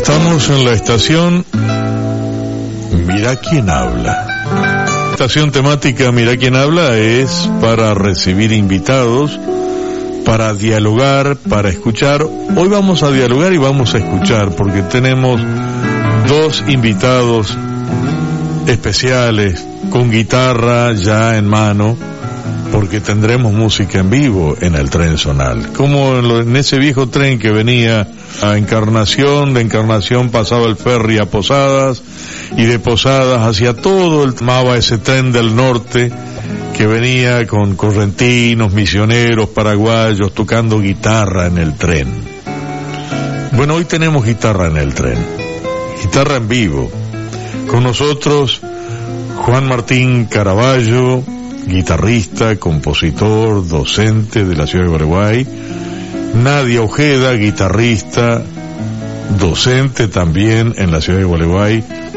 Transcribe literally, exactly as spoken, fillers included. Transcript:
Estamos en la estación Mira quién habla. Estación temática Mira quién habla es para recibir invitados, para dialogar, para escuchar. Hoy vamos a dialogar y vamos a escuchar porque tenemos dos invitados especiales con guitarra ya en mano, porque tendremos música en vivo en el tren zonal, como en, lo, en ese viejo tren que venía a Encarnación, de Encarnación pasaba el ferry a Posadas, y de Posadas hacia todo el tomaba ese tren del norte que venía con correntinos, misioneros, paraguayos tocando guitarra en el tren. Bueno, hoy tenemos guitarra en el tren, guitarra en vivo. Con nosotros Juan Martín Caraballo, guitarrista, compositor, docente de la ciudad de Gualeguay. Nadia Ojeda, guitarrista, docente también en la ciudad de Gualeguay.